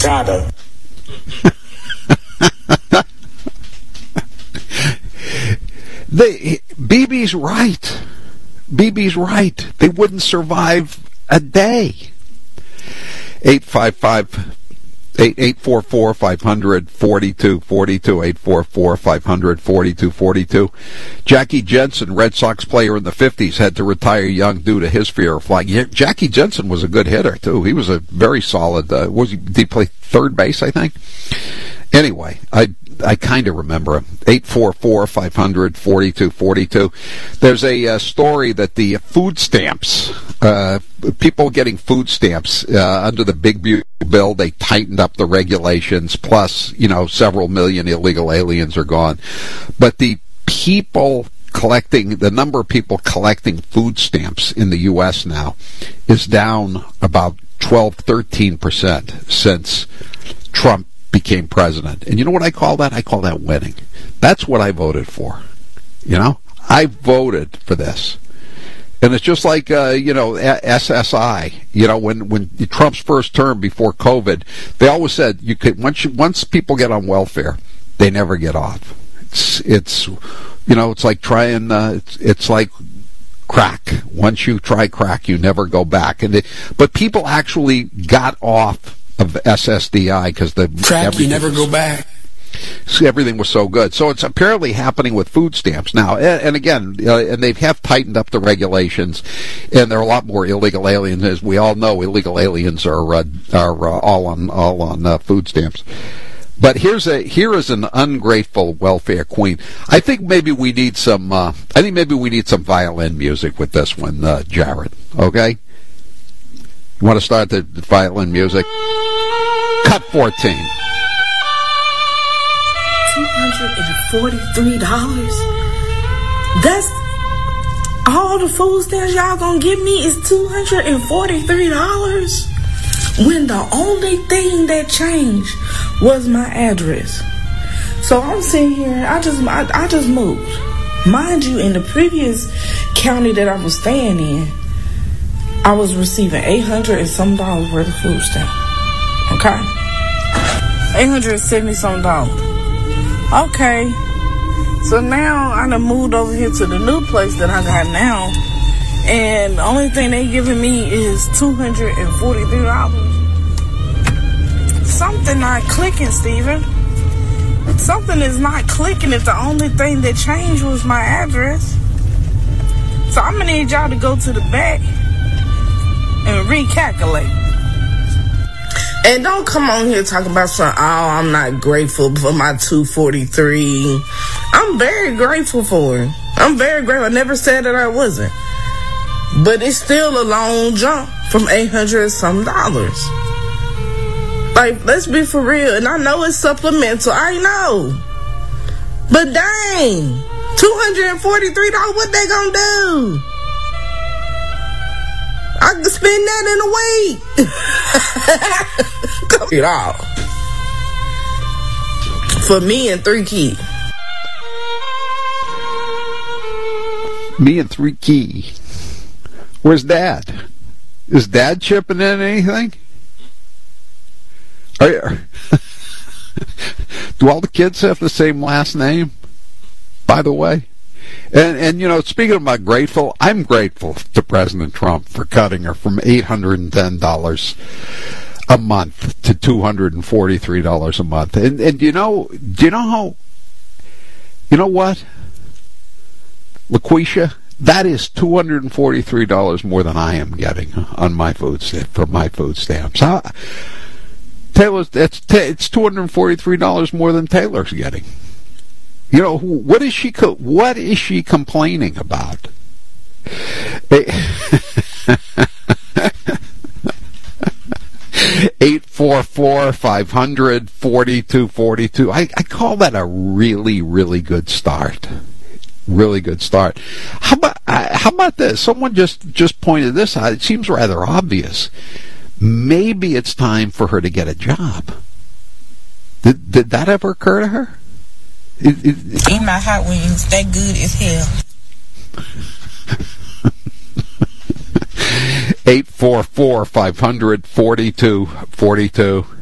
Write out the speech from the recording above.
Gotta. BB's right. BB's right. They wouldn't survive a day. 844-500-4242, 844-500-4242. Jackie Jensen, Red Sox player in the 50s, had to retire young due to his fear of flying. Jackie Jensen was a good hitter, too. He was a very solid, did he play third base, I think? Anyway, I kind of remember him. 844-500-4242. There's a story that the food stamps, people getting food stamps under the Big Beautiful Bill, they tightened up the regulations, plus, several million illegal aliens are gone. But the number of people collecting food stamps in the U.S. now is down about 12-13% since Trump became president. And you know what I call that? I call that winning. That's what I voted for. I voted for this. And it's just like, SSI. When Trump's first term before COVID, they always said you could once people get on welfare, they never get off. It's like trying. It's like crack. Once you try crack, you never go back. But people actually got off of SSDI because the crack, you never go back. Everything was so good. So it's apparently happening with food stamps now. And again, and they have tightened up the regulations, and there are a lot more illegal aliens. As we all know, illegal aliens are all on food stamps. But here is an ungrateful welfare queen. I think maybe we need some violin music with this one, Jared. Okay? You want to start the violin music? Cut 14. $243? That's all the food stamps y'all gonna give me is $243? When the only thing that changed was my address. So I'm sitting here, I just moved. Mind you, in the previous county that I was staying in, I was receiving $800 and some dollars worth of food stamp. Okay? $870 some dollars. Okay. So now I done moved over here to the new place that I got now, and the only thing they giving me is $243. Something not clicking, Steven. Something is not clicking if the only thing that changed was my address. So I'm gonna need y'all to go to the back and recalculate. And don't come on here talking about something, I'm not grateful for my 243. I'm very grateful for it. I'm very grateful. I never said that I wasn't. But it's still a long jump from $800 some dollars. Like, let's be for real. And I know it's supplemental. I know. But dang, $243, what they gonna do? I can spend that in a week. It all. For me and 3 kids. Me and 3 kids. Where's Dad? Is Dad chipping in anything? Do all the kids have the same last name, by the way? And speaking of my grateful, I'm grateful to President Trump for cutting her from $810 a month to $243 a month. And do you know what, LaQuisha? That is $243 more than I am getting on my food for my food stamps. Taylor's, it's $243 more than Taylor's getting. What is she complaining about? 844-500-4242. I call that a really, really good start. Really good start. How about this? Someone just pointed this out. It seems rather obvious. Maybe it's time for her to get a job. Did that ever occur to her? Eat my hot wings. They good as hell. 844-500-4242.